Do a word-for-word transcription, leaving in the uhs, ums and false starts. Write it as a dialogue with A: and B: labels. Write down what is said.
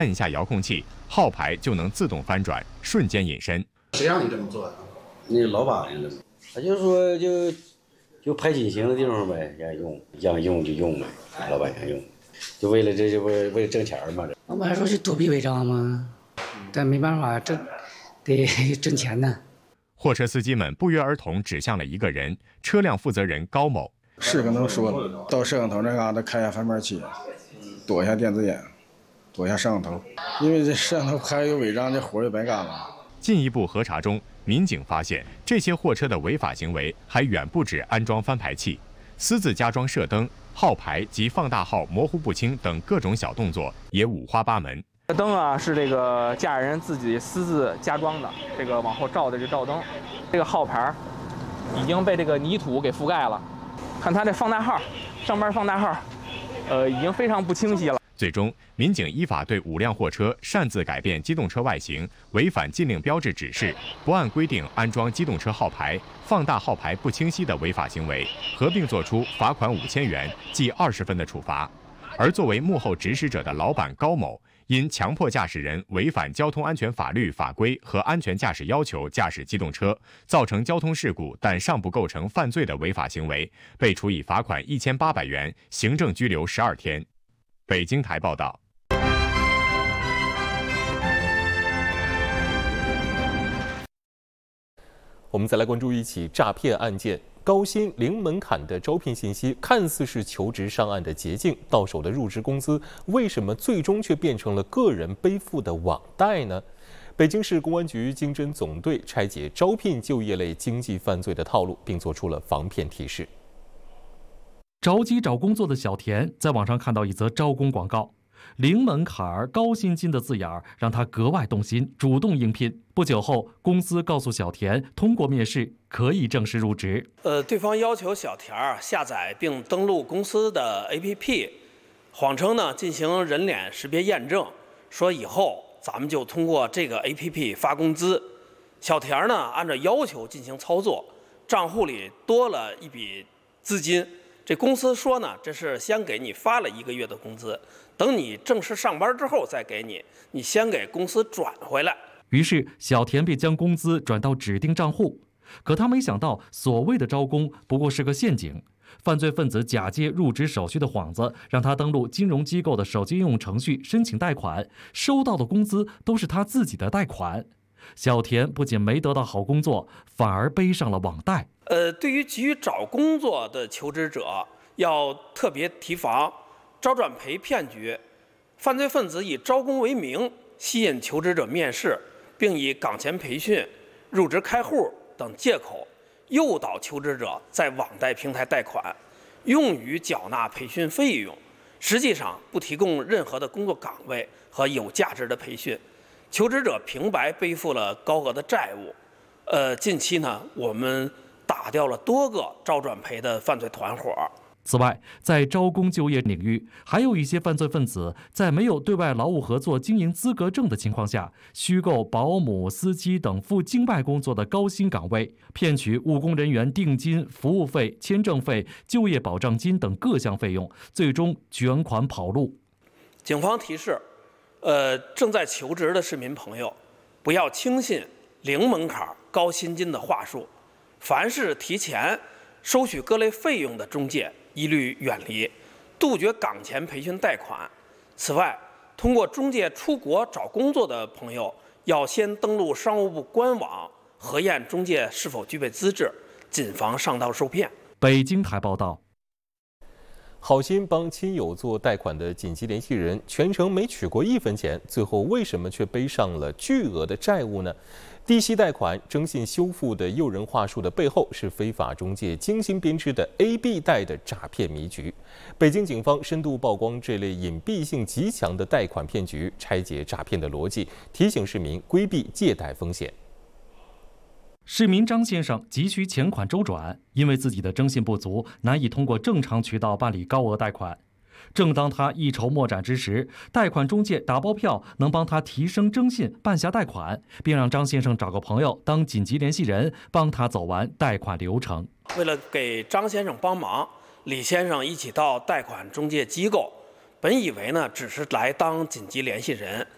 A: 按一下遥控器，号牌就能自动翻转，瞬间隐身。
B: 谁让你这么做的？
C: 那老板呀，他就说就就拍进行的地方呗，让用，让用就用呗，老板想用，就为了这就为为了挣钱嘛。
D: 老板说去躲避违章嘛，但没办法，挣得挣钱呢。
A: 货车司机们不约而同指向了一个人，车辆负责人高某。
E: 是跟他们说的，到摄像头那嘎达开下翻盘器，躲一下电子眼，躲一下摄像头，因为这摄像头拍有违章，这活就白干了。
A: 进一步核查中，民警发现这些货车的违法行为还远不止安装翻牌器，私自加装射灯、号牌及放大号模糊不清等各种小动作也五花八门。
F: 这灯啊是这个驾驶人自己私自加装的，这个往后照的是照灯，这个号牌已经被这个泥土给覆盖了。看它这放大号，上边放大号，呃，已经非常不清晰了。
A: 最终，民警依法对五辆货车擅自改变机动车外形、违反禁令标志指示、不按规定安装机动车号牌、放大号牌不清晰的违法行为，合并作出罚款五千元、记二十分的处罚。而作为幕后指使者的老板高某，因强迫驾驶人违反交通安全法律法规和安全驾驶要求驾驶机动车，造成交通事故但尚不构成犯罪的违法行为，被处以罚款一千八百元、行政拘留十二天。北京台报道。
G: 我们再来关注一起诈骗案件。高薪零门槛的招聘信息看似是求职上岸的捷径，到手的入职工资为什么最终却变成了个人背负的网贷呢？北京市公安局经侦总队拆解招聘就业类经济犯罪的套路，并做出了防骗提示。
H: 着急找工作的小田在网上看到一则招工广告，零门槛高薪金的字眼让他格外动心，主动应聘。不久后，公司告诉小田，通过面试可以正式入职。
I: 呃，对方要求小田下载并登录公司的 A P P， 谎称呢进行人脸识别验证，说以后咱们就通过这个 A P P 发工资。小田呢按照要求进行操作，账户里多了一笔资金。这公司说呢，这是先给你发了一个月的工资，等你正式上班之后再给你，你先给公司转回来。
H: 于是小田便将工资转到指定账户，可他没想到，所谓的招工不过是个陷阱。犯罪分子假借入职手续的幌子，让他登录金融机构的手机应用程序申请贷款，收到的工资都是他自己的贷款。小田不仅没得到好工作，反而背上了网贷。
I: 呃，对于急于找工作的求职者，要特别提防招转赔骗局。犯罪分子以招工为名，吸引求职者面试，并以岗前培训、入职开户等借口，诱导求职者在网贷平台贷款，用于缴纳培训费用，实际上不提供任何的工作岗位和有价值的培训。求职者平白背负了高额的债务。呃，近期呢，我们打掉了多个招转赔的犯罪团伙。
H: 此外，在招工就业领域，还有一些犯罪分子在没有对外劳务合作经营资格证的情况下，虚构保姆、司机等赴境外工作的高薪岗位，骗取务工人员定金、服务费、签证费、就业保障金等各项费用，最终卷款跑路。
I: 警方提示，呃，正在求职的市民朋友，不要轻信零门槛高薪金的话术，凡是提前收取各类费用的中介，一律远离，杜绝岗前培训贷款。此外，通过中介出国找工作的朋友，要先登录商务部官网，核验中介是否具备资质，谨防上当受骗。
H: 北京台报道。
G: 好心帮亲友做贷款的紧急联系人，全程没取过一分钱，最后为什么却背上了巨额的债务呢？低息贷款、征信修复的诱人话术的背后，是非法中介精心编织的 A B 贷的诈骗迷局。北京警方深度曝光这类隐蔽性极强的贷款骗局，拆解诈骗的逻辑，提醒市民规避借贷风险。
H: 市民张先生急需钱款周转，因为自己的征信不足，难以通过正常渠道办理高额贷款。正当他一筹莫展之时，贷款中介打包票能帮他提升征信，办下贷款，并让张先生找个朋友当紧急联系人，帮他走完贷款流程。
I: 为了给张先生帮忙，李先生一起到贷款中介机构，本以为呢只是来当紧急联系人，